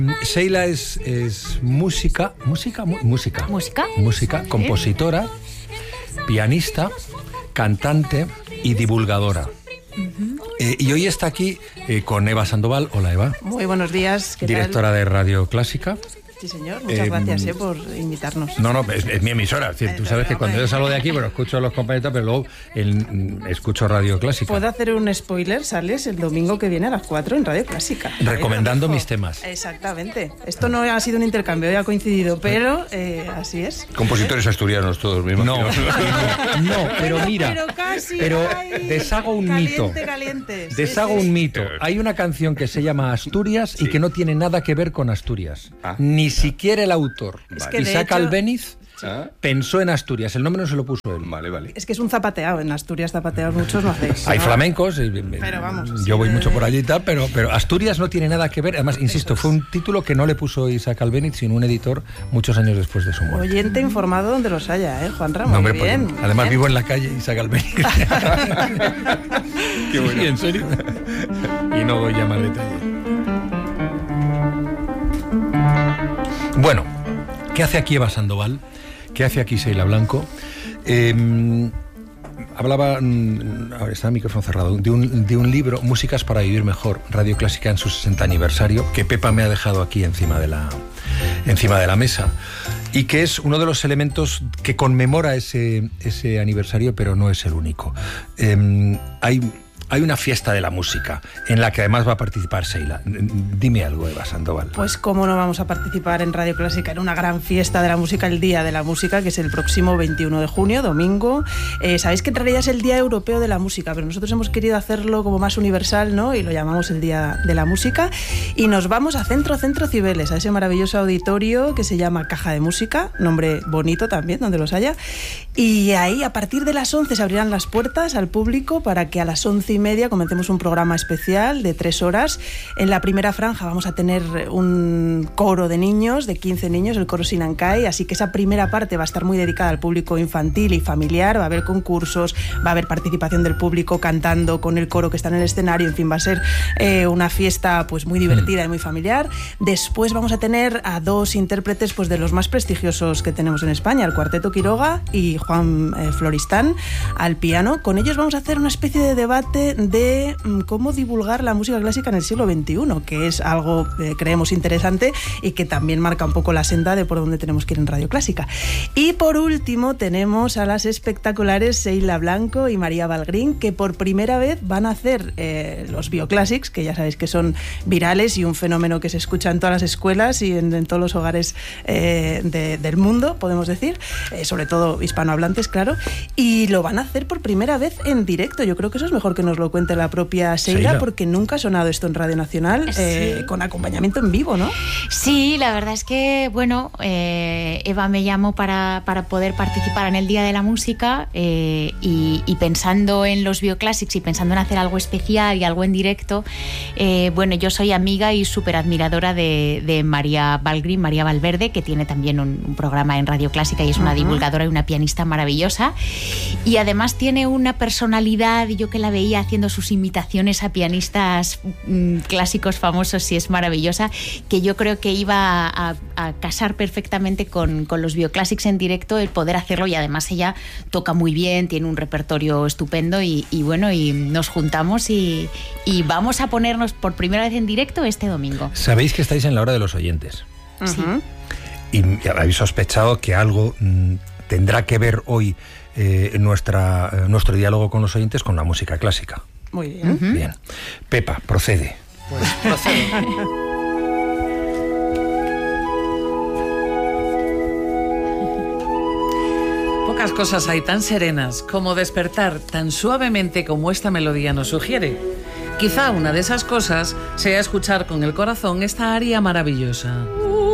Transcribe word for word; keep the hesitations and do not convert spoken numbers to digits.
Sheila es, es música, música, música, música, música, compositora, pianista, cantante y divulgadora. Uh-huh. Eh, y hoy está aquí eh, con Eva Sandoval. Hola, Eva. Muy buenos días. ¿Qué Directora tal? de Radio Clásica. Sí, señor. Muchas eh, gracias eh, por invitarnos. No, no, es, es mi emisora. Es decir, tú sabes que cuando yo salgo de aquí, bueno, escucho a los compañeros, pero luego el, escucho Radio Clásica. ¿Puedo hacer un spoiler? Sales el domingo que viene a las cuatro en Radio Clásica. Recomendando mis temas. Exactamente. Esto no ha sido un intercambio, ya ha coincidido, pero eh, así es. Compositores asturianos todos mismos. No, no, pero mira, pero, casi pero hay deshago un caliente, mito. Caliente. Deshago sí, sí. un mito. Hay una canción que se llama Asturias sí. y que no tiene nada que ver con Asturias. Ah. Ni siquiera el autor, es que Isaac hecho, Albéniz, ¿ah? pensó en Asturias. El nombre no se lo puso él. Vale, vale. Es que es un zapateado. En Asturias zapateados muchos no hacéis. Hay ¿no? flamencos. Y, pero vamos. Yo sí, voy de... mucho por allí y tal, pero, pero Asturias no tiene nada que ver. Además, insisto, fue un título que no le puso Isaac Albéniz, sino un editor muchos años después de su muerte. Oyente informado donde los haya, ¿eh, Juan Ramón? No, hombre, bien. Pues, además bien. vivo en la calle Isaac Albéniz. Qué bueno. Sí, en serio. Y no voy a más detalle. Bueno, ¿qué hace aquí Eva Sandoval? ¿Qué hace aquí Sheila Blanco? Eh, hablaba, ahora está el micrófono cerrado, de un, de un libro, Músicas para vivir mejor, Radio Clásica en su sesenta aniversario, que Pepa me ha dejado aquí encima de la, encima de la mesa, y que es uno de los elementos que conmemora ese, ese aniversario, pero no es el único. Eh, hay... Hay una fiesta de la música en la que además va a participar Sheila. Dime algo, Eva Sandoval. Pues cómo no vamos a participar en Radio Clásica en una gran fiesta de la música, el Día de la Música, que es el próximo veintiuno de junio, domingo. Eh, Sabéis que en realidad es el Día Europeo de la Música, pero nosotros hemos querido hacerlo como más universal, ¿no? Y lo llamamos el Día de la Música. Y nos vamos a Centro Centro Cibeles, a ese maravilloso auditorio que se llama Caja de Música, nombre bonito también, donde los haya. Y ahí, a partir de las once, se abrirán las puertas al público para que a las once y media comencemos un programa especial de tres horas. En la primera franja vamos a tener un coro de niños, de quince niños, el coro Sinancay, así que esa primera parte va a estar muy dedicada al público infantil y familiar, va a haber concursos, va a haber participación del público cantando con el coro que está en el escenario, en fin, va a ser eh, una fiesta pues muy divertida y muy familiar. Después vamos a tener a dos intérpretes pues de los más prestigiosos que tenemos en España, el Cuarteto Quiroga y Juan eh, Floristán al piano. Con ellos vamos a hacer una especie de debate de cómo divulgar la música clásica en el siglo veintiuno, que es algo que creemos interesante y que también marca un poco la senda de por dónde tenemos que ir en Radio Clásica. Y por último tenemos a las espectaculares Sheila Blanco y María Valgrín, que por primera vez van a hacer eh, los Bioclassics, que ya sabéis que son virales y un fenómeno que se escucha en todas las escuelas y en, en todos los hogares eh, de, del mundo, podemos decir, eh, sobre todo hispanohablantes, claro, y lo van a hacer por primera vez en directo. Yo creo que eso es mejor que nos lo cuente la propia Sheila, Sheila, porque nunca ha sonado esto en Radio Nacional, sí. eh, con acompañamiento en vivo, ¿no? Sí, la verdad es que, bueno, eh, Eva me llamó para, para poder participar en el Día de la Música eh, y, y pensando en los Bioclassics y pensando en hacer algo especial y algo en directo, eh, bueno, yo soy amiga y súper admiradora de, de María Valgrín, María Valverde, que tiene también un, un programa en Radio Clásica y es una uh-huh. divulgadora y una pianista maravillosa, y además tiene una personalidad, y yo que la veía haciendo sus imitaciones a pianistas mmm, clásicos famosos, y es maravillosa, que yo creo que iba a, a casar perfectamente con, con los Bioclassics en directo, el poder hacerlo, y además ella toca muy bien, tiene un repertorio estupendo, y, y bueno, y nos juntamos y, y vamos a ponernos por primera vez en directo este domingo. Sabéis que estáis en la hora de los oyentes. Sí. Uh-huh. Y habéis sospechado que algo mmm, tendrá que ver hoy eh, nuestra, eh, nuestro diálogo con los oyentes con la música clásica. Muy bien. Uh-huh. Bien. Pepa, procede. Pues procede. Pocas cosas hay tan serenas como despertar tan suavemente como esta melodía nos sugiere. Quizá una de esas cosas sea escuchar con el corazón esta aria maravillosa.